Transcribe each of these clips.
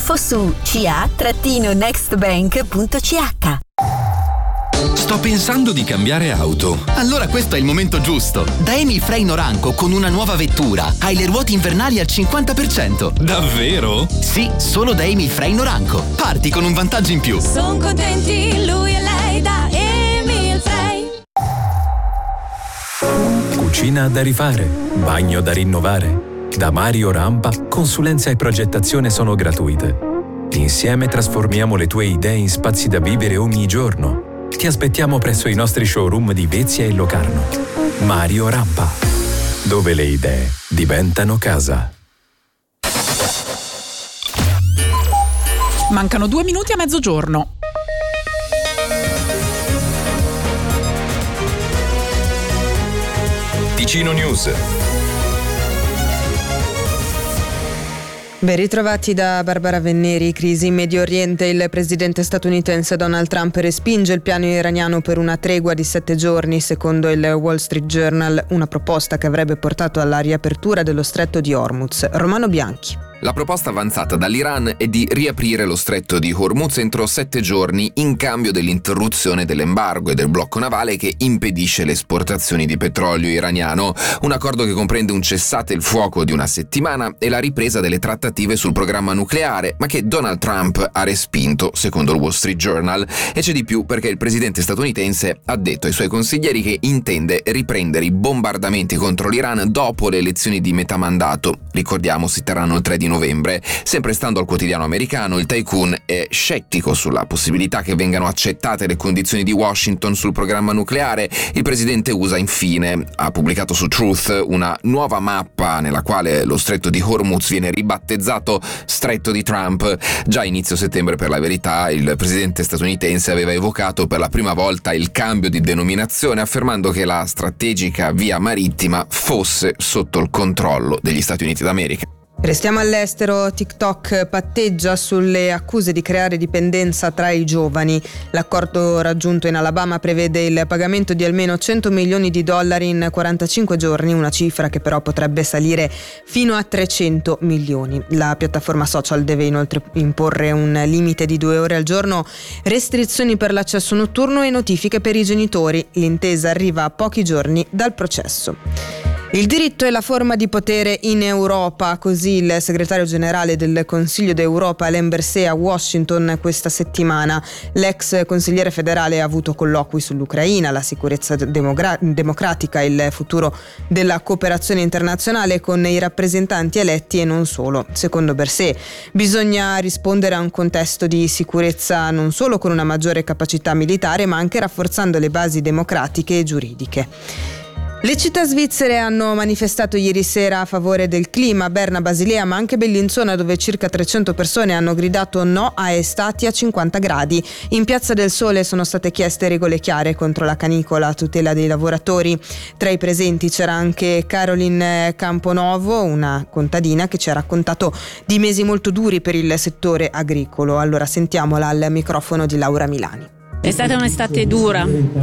info su ca-nextbank.ch. Sto pensando di cambiare auto. Allora questo è il momento giusto. Da Emil Frey Noranco con una nuova vettura hai le ruote invernali al 50%. Davvero? Sì, solo da Emil Frey Noranco. Parti con un vantaggio in più. Sono contenti lui e lei da Emil Frey. Cucina da rifare, bagno da rinnovare. Da Mario Rampa, consulenza e progettazione sono gratuite. Insieme trasformiamo le tue idee in spazi da vivere ogni giorno. Ti aspettiamo presso i nostri showroom di Vezia e Locarno. Mario Rampa, dove le idee diventano casa. Mancano 2 minuti a mezzogiorno. Ticino News. Ben ritrovati da Barbara Venneri. Crisi in Medio Oriente. Il presidente statunitense Donald Trump respinge il piano iraniano per una tregua di 7 giorni, secondo il Wall Street Journal, una proposta che avrebbe portato alla riapertura dello stretto di Hormuz. Romano Bianchi. La proposta avanzata dall'Iran è di riaprire lo stretto di Hormuz entro 7 giorni in cambio dell'interruzione dell'embargo e del blocco navale che impedisce le esportazioni di petrolio iraniano. Un accordo che comprende un cessate il fuoco di una settimana e la ripresa delle trattative sul programma nucleare, ma che Donald Trump ha respinto, secondo il Wall Street Journal. E c'è di più, perché il presidente statunitense ha detto ai suoi consiglieri che intende riprendere i bombardamenti contro l'Iran dopo le elezioni di metà mandato. Ricordiamo, si terranno il 3 di novembre. Sempre stando al quotidiano americano, il tycoon è scettico sulla possibilità che vengano accettate le condizioni di Washington sul programma nucleare. Il presidente USA infine ha pubblicato su Truth una nuova mappa nella quale lo stretto di Hormuz viene ribattezzato Stretto di Trump. Già a inizio settembre, per la verità, il presidente statunitense aveva evocato per la prima volta il cambio di denominazione, affermando che la strategica via marittima fosse sotto il controllo degli Stati Uniti d'America. Restiamo all'estero. TikTok patteggia sulle accuse di creare dipendenza tra i giovani. L'accordo raggiunto in Alabama prevede il pagamento di almeno $100 milioni in 45 giorni, una cifra che però potrebbe salire fino a 300 milioni. La piattaforma social deve inoltre imporre un limite di 2 ore al giorno, restrizioni per l'accesso notturno e notifiche per i genitori. L'intesa arriva a pochi giorni dal processo. Il diritto è la forma di potere in Europa, così il segretario generale del Consiglio d'Europa Alain Berset a Washington questa settimana. L'ex consigliere federale ha avuto colloqui sull'Ucraina, la sicurezza democratica e il futuro della cooperazione internazionale con i rappresentanti eletti e non solo. Secondo Berset bisogna rispondere a un contesto di sicurezza non solo con una maggiore capacità militare, ma anche rafforzando le basi democratiche e giuridiche. Le città svizzere hanno manifestato ieri sera a favore del clima. Berna, Basilea, ma anche Bellinzona, dove circa 300 persone hanno gridato no a estati a 50 gradi. In Piazza del Sole sono state chieste regole chiare contro la canicola a tutela dei lavoratori. Tra i presenti c'era anche Caroline Camponovo, una contadina che ci ha raccontato di mesi molto duri per il settore agricolo. Allora sentiamola al microfono di Laura Milani. È stata un'estate dura,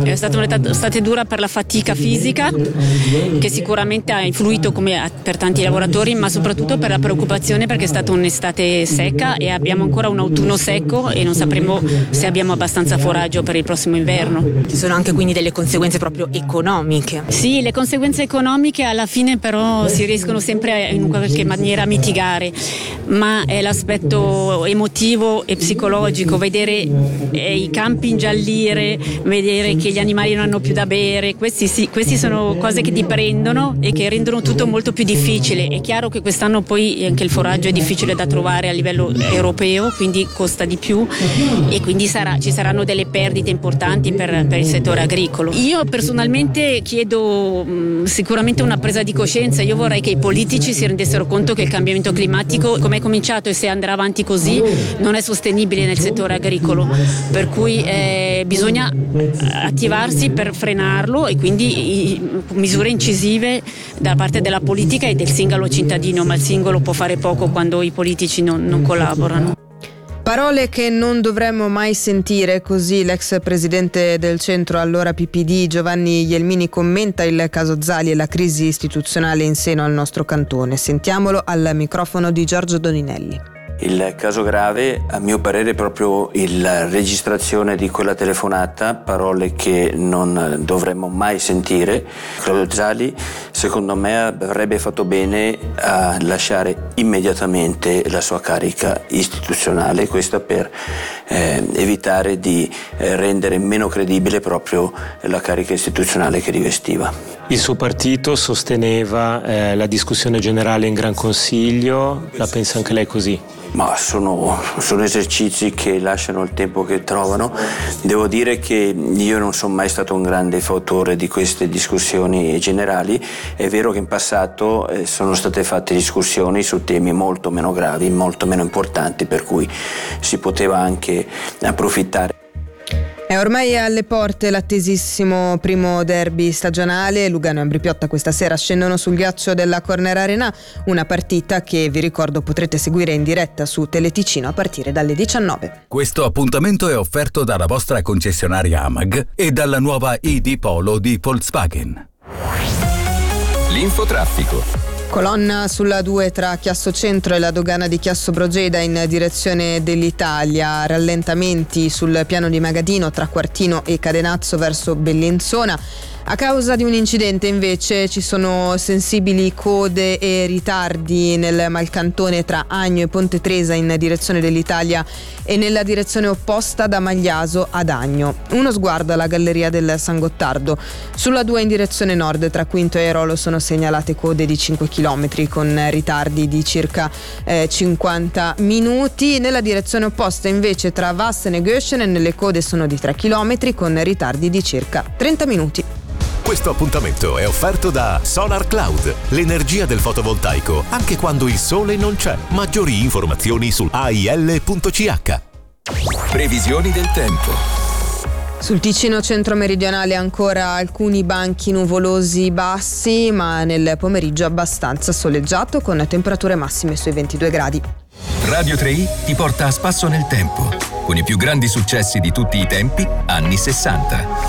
per la fatica fisica che sicuramente ha influito come per tanti lavoratori, ma soprattutto per la preoccupazione perché è stata un'estate secca e abbiamo ancora un autunno secco e non sapremo se abbiamo abbastanza foraggio per il prossimo inverno. Ci sono anche quindi delle conseguenze proprio economiche. Sì, le conseguenze economiche alla fine però si riescono sempre in qualche maniera a mitigare, ma è l'aspetto emotivo e psicologico, vedere i campi ingiallire, vedere che gli animali non hanno più da bere, questi sono cose che ti prendono e che rendono tutto molto più difficile. È chiaro che quest'anno poi anche il foraggio è difficile da trovare a livello europeo, quindi costa di più e quindi ci saranno delle perdite importanti per il settore agricolo. Io personalmente chiedo sicuramente una presa di coscienza. Io vorrei che i politici si rendessero conto che il cambiamento climatico, come è cominciato e se andrà avanti così, non è sostenibile nel settore agricolo, per cui bisogna attivarsi per frenarlo e quindi misure incisive da parte della politica e del singolo cittadino, ma il singolo può fare poco quando i politici non collaborano. Parole che non dovremmo mai sentire, così l'ex presidente del centro allora PPD Giovanni Gelmini commenta il caso Zali e la crisi istituzionale in seno al nostro cantone. Sentiamolo al microfono di Giorgio Doninelli. Il caso grave, a mio parere, è proprio la registrazione di quella telefonata, parole che non dovremmo mai sentire. Claudio Zali, secondo me, avrebbe fatto bene a lasciare immediatamente la sua carica istituzionale, questo per evitare di rendere meno credibile proprio la carica istituzionale che rivestiva. Il suo partito sosteneva la discussione generale in Gran Consiglio, la pensa anche lei così? Ma sono esercizi che lasciano il tempo che trovano. Devo dire che io non sono mai stato un grande fautore di queste discussioni generali. È vero che in passato sono state fatte discussioni su temi molto meno gravi, molto meno importanti, per cui si poteva anche approfittare. È ormai alle porte l'attesissimo primo derby stagionale. Lugano e Ambrì-Piotta questa sera scendono sul ghiaccio della Corner Arena, una partita che, vi ricordo, potrete seguire in diretta su Teleticino a partire dalle 19. Questo appuntamento è offerto dalla vostra concessionaria AMAG e dalla nuova ID Polo di Volkswagen. L'infotraffico. Colonna sulla 2 tra Chiasso Centro e la dogana di Chiasso Brogeda in direzione dell'Italia, rallentamenti sul piano di Magadino tra Quartino e Cadenazzo verso Bellinzona. A causa di un incidente invece ci sono sensibili code e ritardi nel malcantone tra Agno e Ponte Tresa in direzione dell'Italia e nella direzione opposta da Magliaso ad Agno. Uno sguardo alla galleria del San Gottardo. Sulla 2 in direzione nord tra Quinto e Airolo sono segnalate code di 5 km con ritardi di circa 50 minuti. Nella direzione opposta invece tra Vassen e Göschenen le code sono di 3 km con ritardi di circa 30 minuti. Questo appuntamento è offerto da Solar Cloud, l'energia del fotovoltaico anche quando il sole non c'è. Maggiori informazioni su ail.ch. Previsioni del tempo. Sul Ticino centro-meridionale ancora alcuni banchi nuvolosi bassi, ma nel pomeriggio abbastanza soleggiato con temperature massime sui 22 gradi. Radio 3i ti porta a spasso nel tempo, con i più grandi successi di tutti i tempi, anni 60.